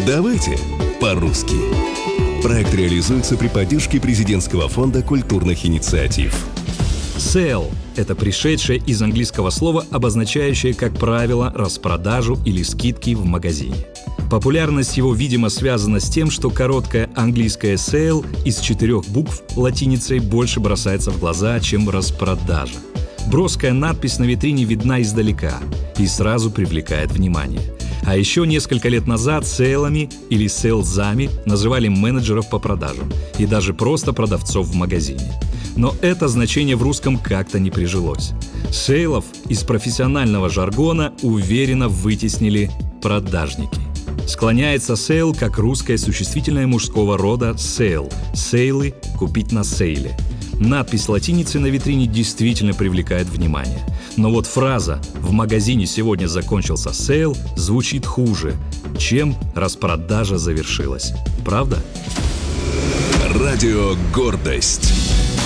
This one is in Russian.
Давайте по-русски. Проект реализуется при поддержке Президентского фонда культурных инициатив. Sale – это пришедшее из английского слова, обозначающее, как правило, распродажу или скидки в магазине. Популярность его, видимо, связана с тем, что короткое английское sale из 4 букв латиницей больше бросается в глаза, чем распродажа. Броская надпись на витрине видна издалека и сразу привлекает внимание. А еще несколько лет назад сейлами или сейлзами называли менеджеров по продажам и даже просто продавцов в магазине. Но это значение в русском как-то не прижилось. Сейлов из профессионального жаргона уверенно вытеснили продажники. Склоняется сейл как русское существительное мужского рода сейл. Сейлы – купить на сейле. Надпись латиницей на витрине действительно привлекает внимание. Но вот фраза «в магазине сегодня закончился сейл» звучит хуже, чем «распродажа завершилась». Правда? Радио «Гордость».